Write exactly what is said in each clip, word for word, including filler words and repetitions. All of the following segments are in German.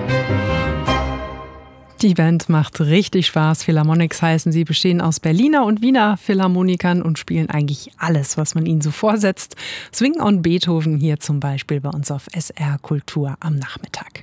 Die Band macht richtig Spaß. Philharmonics heißen sie, bestehen aus Berliner und Wiener Philharmonikern und spielen eigentlich alles, was man ihnen so vorsetzt. Swing und Beethoven hier zum Beispiel bei uns auf S R Kultur am Nachmittag.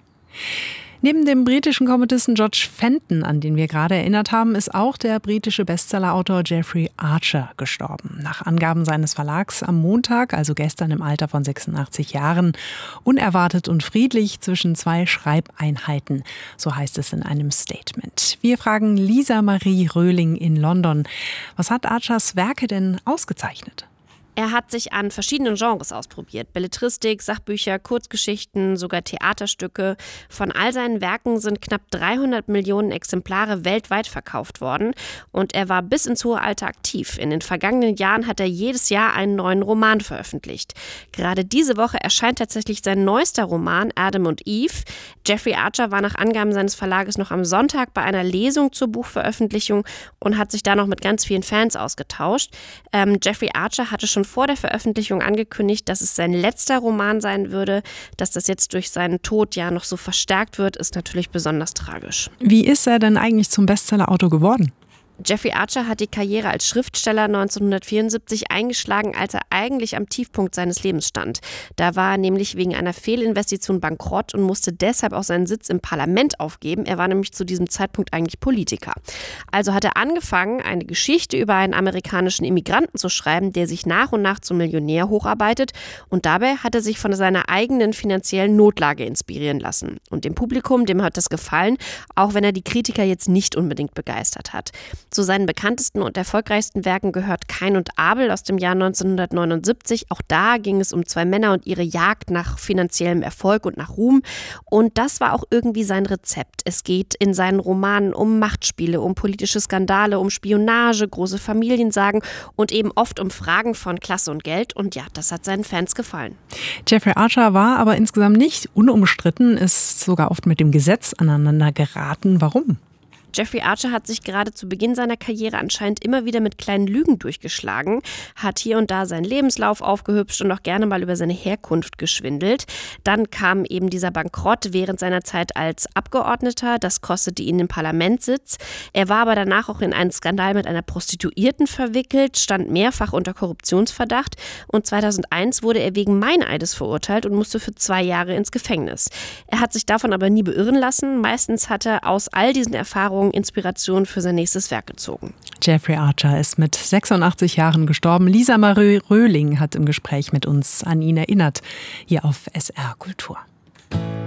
Neben dem britischen Komponisten George Fenton, an den wir gerade erinnert haben, ist auch der britische Bestsellerautor Jeffrey Archer gestorben. Nach Angaben seines Verlags am Montag, also gestern im Alter von sechsundachtzig Jahren, unerwartet und friedlich zwischen zwei Schreibeinheiten. So heißt es in einem Statement. Wir fragen Lisa Marie Röhling in London. Was hat Archers Werke denn ausgezeichnet? Er hat sich an verschiedenen Genres ausprobiert. Belletristik, Sachbücher, Kurzgeschichten, sogar Theaterstücke. Von all seinen Werken sind knapp dreihundert Millionen Exemplare weltweit verkauft worden. Und er war bis ins hohe Alter aktiv. In den vergangenen Jahren hat er jedes Jahr einen neuen Roman veröffentlicht. Gerade diese Woche erscheint tatsächlich sein neuester Roman, Adam und Eve. Jeffrey Archer war nach Angaben seines Verlages noch am Sonntag bei einer Lesung zur Buchveröffentlichung und hat sich da noch mit ganz vielen Fans ausgetauscht. Ähm, Jeffrey Archer hatte schon vor der Veröffentlichung angekündigt, dass es sein letzter Roman sein würde. Dass das jetzt durch seinen Tod ja noch so verstärkt wird, ist natürlich besonders tragisch. Wie ist er denn eigentlich zum Bestsellerautor geworden? Jeffrey Archer hat die Karriere als Schriftsteller neunzehnhundertvierundsiebzig eingeschlagen, als er eigentlich am Tiefpunkt seines Lebens stand. Da war er nämlich wegen einer Fehlinvestition bankrott und musste deshalb auch seinen Sitz im Parlament aufgeben. Er war nämlich zu diesem Zeitpunkt eigentlich Politiker. Also hat er angefangen, eine Geschichte über einen amerikanischen Immigranten zu schreiben, der sich nach und nach zum Millionär hocharbeitet. Und dabei hat er sich von seiner eigenen finanziellen Notlage inspirieren lassen. Und dem Publikum, dem hat das gefallen, auch wenn er die Kritiker jetzt nicht unbedingt begeistert hat. Zu seinen bekanntesten und erfolgreichsten Werken gehört Kain und Abel aus dem Jahr neunzehnhundertneunundsiebzig. Auch da ging es um zwei Männer und ihre Jagd nach finanziellem Erfolg und nach Ruhm. Und das war auch irgendwie sein Rezept. Es geht in seinen Romanen um Machtspiele, um politische Skandale, um Spionage, große Familiensagen und eben oft um Fragen von Klasse und Geld. Und ja, das hat seinen Fans gefallen. Jeffrey Archer war aber insgesamt nicht unumstritten, ist sogar oft mit dem Gesetz aneinander geraten. Warum? Jeffrey Archer hat sich gerade zu Beginn seiner Karriere anscheinend immer wieder mit kleinen Lügen durchgeschlagen, hat hier und da seinen Lebenslauf aufgehübscht und auch gerne mal über seine Herkunft geschwindelt. Dann kam eben dieser Bankrott während seiner Zeit als Abgeordneter. Das kostete ihn den Parlamentssitz. Er war aber danach auch in einen Skandal mit einer Prostituierten verwickelt, stand mehrfach unter Korruptionsverdacht und zweitausendeins wurde er wegen Meineides verurteilt und musste für zwei Jahre ins Gefängnis. Er hat sich davon aber nie beirren lassen. Meistens hat er aus all diesen Erfahrungen Inspiration für sein nächstes Werk gezogen. Jeffrey Archer ist mit sechsundachtzig Jahren gestorben. Lisa Marie Röhling hat im Gespräch mit uns an ihn erinnert, hier auf S R Kultur.